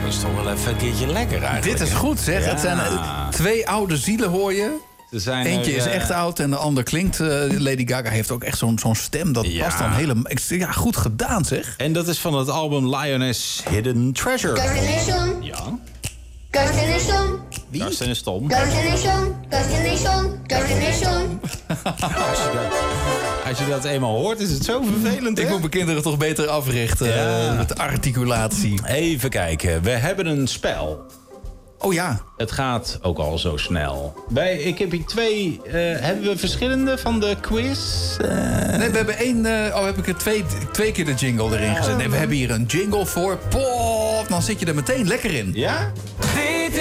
dat is toch wel even een keertje lekker eigenlijk. Dit is goed, zeg. Ja. Het zijn 2 oude zielen, hoor je. Eentje is echt oud en de ander klinkt. Lady Gaga heeft ook echt zo'n stem. Dat past dan helemaal... Ja, goed gedaan, zeg. En dat is van het album Lioness Hidden Treasure. Karsten is Tom. Ja. Karsten is Tom. Wie? Karsten is Tom. Karsten is Tom. Karsten is Tom. Karsten is Tom. Als je dat eenmaal hoort, is het zo vervelend, hè? Ik moet mijn kinderen toch beter africhten met de articulatie. Even kijken. We hebben een spel. Oh ja. Het gaat ook al zo snel. Ik heb hier 2... hebben we verschillende van de quiz? Nee, we hebben 1... heb ik er 2 keer de jingle erin gezet. Nee, we hebben hier een jingle voor. Pof, dan zit je er meteen lekker in. Ja?